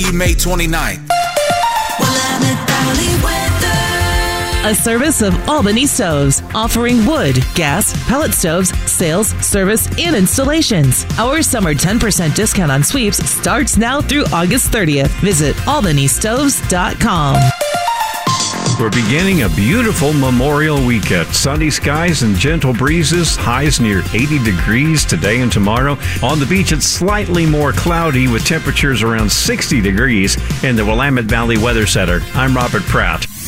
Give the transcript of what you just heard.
through May 29th. Willamette Valley weather. A service of Albany Stoves, offering wood, gas, pellet stoves, sales, service, and installations. Our summer 10% discount on sweeps starts now through August 30th. Visit albanystoves.com. We're beginning a beautiful Memorial weekend. Sunny skies and gentle breezes, highs near 80 degrees today and tomorrow. On the beach, it's slightly more cloudy with temperatures around 60 degrees. In the Willamette Valley Weather Center, I'm Robert Pratt.